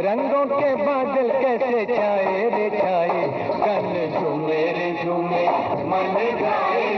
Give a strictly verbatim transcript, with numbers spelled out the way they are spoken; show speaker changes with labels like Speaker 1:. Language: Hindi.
Speaker 1: रंगों के बादल कैसे छाए रे छाए, कल झूमे रे झूमे मन गाए